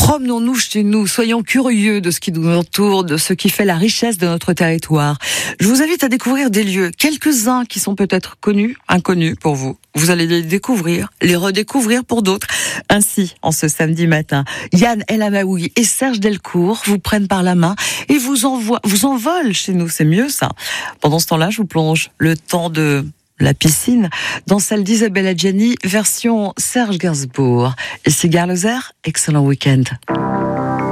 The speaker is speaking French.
Promenons-nous chez nous, soyons curieux de ce qui nous entoure, de ce qui fait la richesse de notre territoire. Je vous invite à découvrir des lieux, quelques-uns qui sont peut-être connus, inconnus pour vous. Vous allez les découvrir, les redécouvrir pour d'autres. Ainsi, en ce samedi matin, Yann El Amaoui et Serge Delcourt vous prennent par la main et vous envolent chez nous. C'est mieux ça. Pendant ce temps-là, je vous plonge le temps de la piscine dans celle d'Isabelle Adjani, version Serge Gainsbourg. Et Cigare Lozère, excellent week-end.